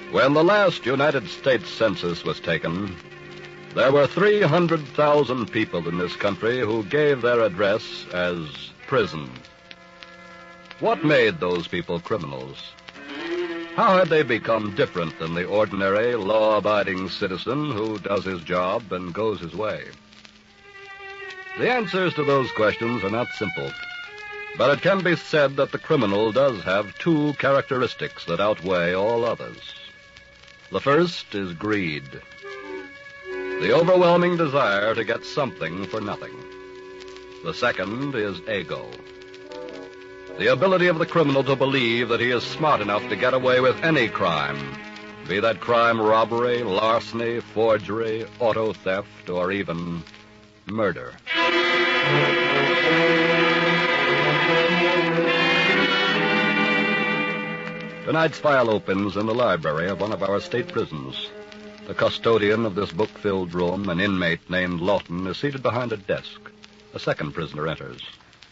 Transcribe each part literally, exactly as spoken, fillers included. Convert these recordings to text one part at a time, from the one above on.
When the last United States Census was taken, there were three hundred thousand people in this country who gave their address as prison. What made those people criminals? How had they become different than the ordinary, law-abiding citizen who does his job and goes his way? The answers to those questions are not simple, but it can be said that the criminal does have two characteristics that outweigh all others. The first is greed, the overwhelming desire to get something for nothing. The second is ego, the ability of the criminal to believe that he is smart enough to get away with any crime, be that crime robbery, larceny, forgery, auto theft, or even murder. Tonight's file opens in the library of one of our state prisons. The custodian of this book-filled room, an inmate named Lawton, is seated behind a desk. A second prisoner enters.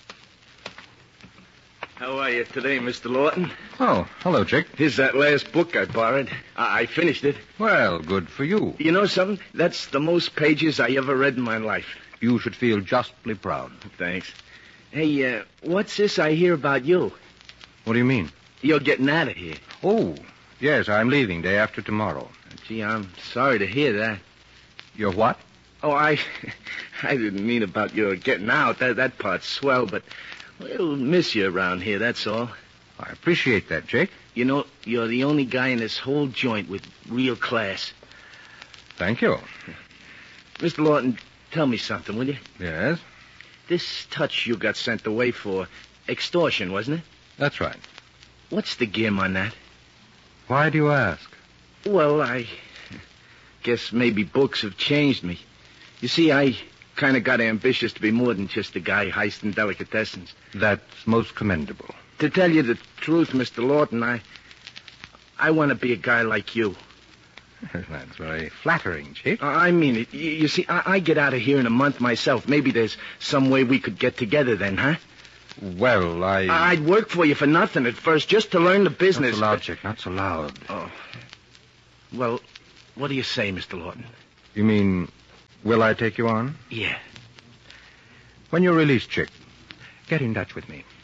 How are you today, Mister Lawton? Oh, hello, Chick. Here's that last book I borrowed. I, I finished it. Well, good for you. You know something? That's the most pages I ever read in my life. You should feel justly proud. Thanks. Hey, uh, what's this I hear about you? What do you mean? You're getting out of here. Oh, yes, I'm leaving day after tomorrow. Gee, I'm sorry to hear that. You're what? Oh, I I didn't mean about your getting out. That, that part's swell, but we'll miss you around here, that's all. I appreciate that, Jake. You know, you're the only guy in this whole joint with real class. Thank you. Mister Lawton, tell me something, will you? Yes? This touch you got sent away for extortion, wasn't it? That's right. What's the gim on that? Why do you ask? Well, I guess maybe books have changed me. You see, I kind of got ambitious to be more than just a guy heisting delicatessens. That's most commendable. To tell you the truth, Mister Lawton, I I want to be a guy like you. That's very flattering, Chick. I mean it. You, you see, I, I get out of here in a month myself. Maybe there's some way we could get together then, huh? Well, I... I'd work for you for nothing at first, just to learn the business. Not so loud, but... Chick, not so loud. Oh. Well, what do you say, Mister Lawton? You mean, will I take you on? Yeah. When you're released, Chick, get in touch with me.